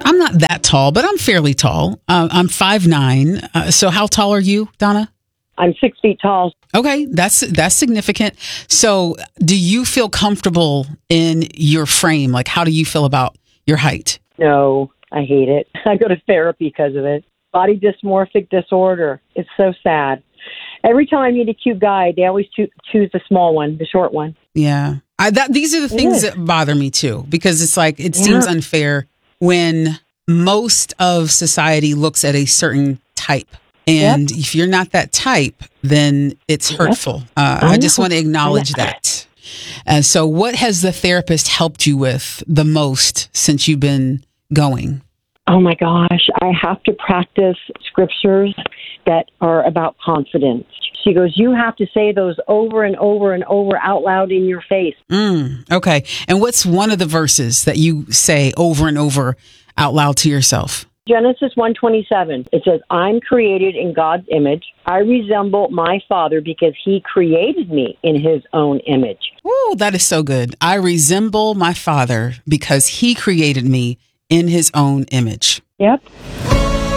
I'm not that tall, but I'm fairly tall. I'm 5'9". So how tall are you, Donna? I'm 6 feet tall. Okay, that's significant. So do you feel comfortable in your frame? Like, how do you feel about your height? No, I hate it. I go to therapy because of it. Body dysmorphic disorder. It's so sad. Every time I meet a cute guy, they always choose the small one, the short one. Yeah. These are the things that bother me too, because it's like, it seems unfair when most of society looks at a certain type. And if you're not that type, then it's hurtful. I just want to acknowledge that. So what has the therapist helped you with the most since you've been going? Oh my gosh, I have to practice scriptures that are about confidence. She goes, you have to say those over and over and over out loud in your face. Okay. And what's one of the verses that you say over and over out loud to yourself? Genesis 1:27. It says, I'm created in God's image. I resemble my Father because he created me in his own image. Oh, that is so good. I resemble my Father because he created me in his own image. Yep.